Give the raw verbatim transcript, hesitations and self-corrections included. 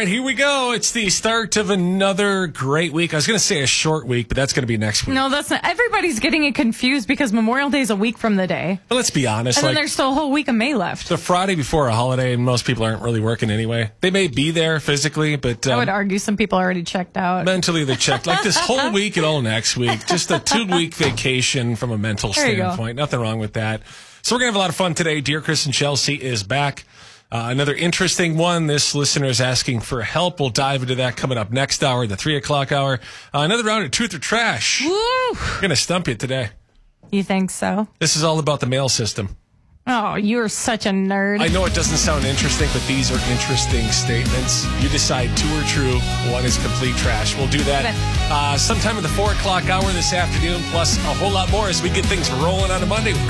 right, here we go. It's the start of another great week. I was going to say a short week, but that's going to be next week. No, that's not. Everybody's getting it confused because Memorial Day is a week from the day. But let's be honest. And like, then there's still a whole week of May left. The Friday before a holiday, and most people aren't really working anyway. They may be there physically, but... Um, I would argue some people already checked out. Mentally, they checked. Like this whole week and all next week. Just a two-week vacation from a mental There you go. standpoint. Nothing wrong with that. So we're going to have a lot of fun today. Dear Chris and Chelsea is back. Uh, another interesting one. This listener is asking for help. We'll dive into that coming up next hour, the three o'clock hour. Uh, another round of Truth or Trash. Woo! We're going to stump you today. You think so? This is all about the mail system. Oh, you're such a nerd. I know it doesn't sound interesting, but these are interesting statements. You decide two are true, one is complete trash. We'll do that uh, sometime in the four o'clock hour this afternoon, plus a whole lot more as we get things rolling on a Monday with